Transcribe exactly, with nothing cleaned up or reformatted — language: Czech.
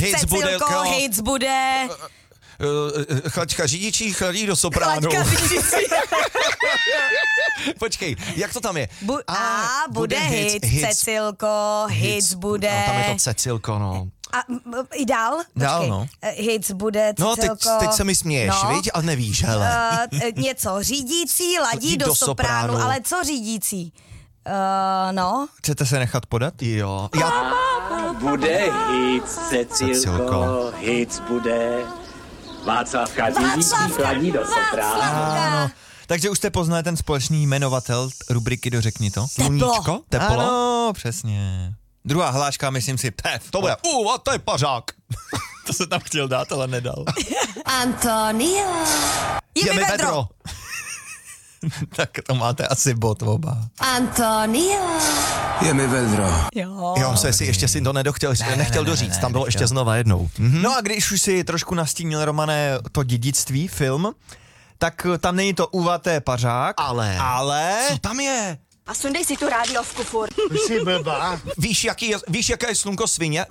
Hic bude, Cecilko, hic bude. Chlaďka řidičí, chladí do sopránu. Chlaďka řidičí. Počkej, jak to tam je? Bu- a, a bude hic, Cecilko, hic bude. No, tam je to Cecilko, no. A m- i dál? Dál, Počkej. no. Hic bude, No, Cecilko. teď, teď se mi směješ, no. viď? A nevíš, hele. Uh, něco řídící, ladí do, do sopránu, sopránu, ale co řídící? Uh, no. Chcete se nechat podat? Jo. Já... Bude hic, Cecilko, Cecilko. hic bude. Václavka řídící chladí do sopránu. Ano. Takže už jste poznali ten společný jmenovatel rubriky Dořekni to? Sluníčko? Teplo? Ano, přesně. Druhá hláška, myslím si, pef. To bude, uh, a to je pařák. To se tam chtěl dát, ale nedal. Antonio. Je mi vedro. Tak to máte asi bod oba. Antonio. Je mi vedro. Jo. Jo, on se si ještě si to nedochtěl, Ne, ne, nechtěl ne, ne, doříct, ne, tam bylo nechtěl. ještě znova jednou. Mhm. No a když už si trošku nastínil, Romane, to dědictví, film, tak tam není to Uva, to je pařák. Ale... Ale... Co tam je? A sundej si tu rádiovku furt. Víš, jaký je, víš, jaké je slunko svině?